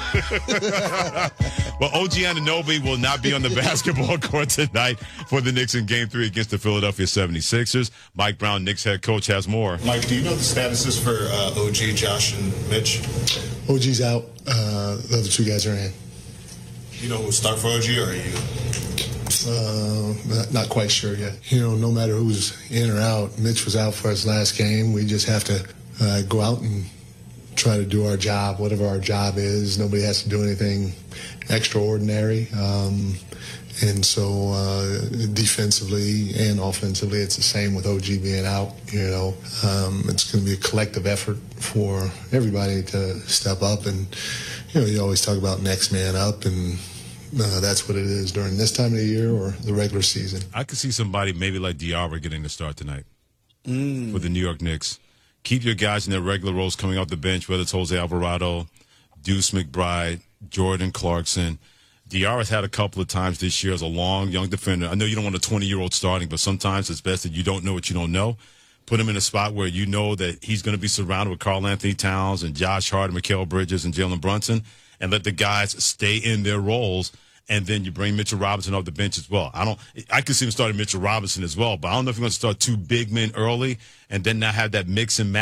Well, OG Anunoby will not be on the basketball court tonight for the Knicks in Game 3 against the Philadelphia 76ers. Mike Brown, Knicks head coach, has more. Mike, do you know the statuses for OG, Josh, and Mitch? OG's out. The other two guys are in. You know who will start for OG, or are you? Not quite sure yet. No matter who's in or out, Mitch was out for his last game. We just have to go out and try to do our job, whatever our job is. Nobody has to do anything extraordinary. And so defensively and offensively, it's the same with OG being out. It's going to be a collective effort for everybody to step up. And, you always talk about next man up, and that's what it is during this time of the year or the regular season. I could see somebody maybe like Diarra getting the start tonight for the New York Knicks. Keep your guys in their regular roles coming off the bench, whether it's Jose Alvarado, Deuce McBride, Jordan Clarkson. Diarra's had a couple of times this year as a long, young defender. I know you don't want a 20-year-old starting, but sometimes it's best that you don't know what you don't know. Put him in a spot where you know that he's going to be surrounded with Karl Anthony Towns and Josh Hart and Mikal Bridges and Jalen Brunson, and let the guys stay in their roles. And then you bring Mitchell Robinson off the bench as well. I could see him starting Mitchell Robinson as well, but I don't know if you're going to start two big men early and then not have that mix and match.